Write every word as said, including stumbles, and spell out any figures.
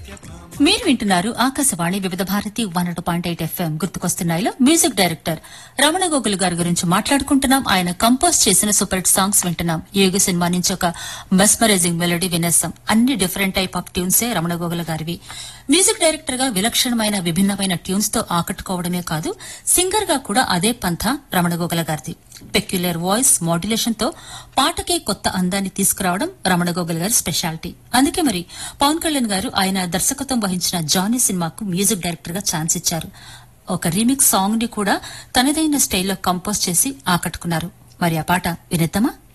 మీరు వింటున్నారు ఆకాశవాణి వివిధ Bharati one two point eight FM గుర్తుకొస్తున్నాయిలో music director Ramana గోగుల్ గారి గురించి మాట్లాడుకుంటున్నాం. ఆయన కంపోజ్ చేసిన సూపర్ హిట్ సాంగ్స్ వింటున్నాం. యోగి సినిమా నుంచి ఒక మెస్మరైజింగ్ మెలోడీ వినేస్తాం. అన్ని డిఫరెంట్ టైప్ ఆఫ్ ట్యూన్సే రమణ గోగుల్ గారివి. మ్యూజిక్ డైరెక్టర్ గా విలక్షణమైన విభిన్నమైన ట్యూన్స్ తో ఆకట్టుకోవడమే కాదు, సింగర్ గా కూడా అదే పంథ రమణ గోగుల్ గారిది. పెక్యులర్ వాయిస్ మాడ్యులేషన్ తో పాటకే కొత్త అందాన్ని తీసుకురావడం రమణ గోగుల్ గారి స్పెషాలిటీ. అందుకే మరి పవన్ కళ్యాణ్ గారు ఆయన దర్శకత్వం వహించిన జానీ సినిమాకు మ్యూజిక్ డైరెక్టర్ గా ఛాన్స్ ఇచ్చారు. ఒక రీమిక్స్ సాంగ్ ని కూడా తనదైన స్టైల్లో కంపోజ్ చేసి ఆకట్టుకున్నారు. మరి ఆ పాట వినేద్దామా?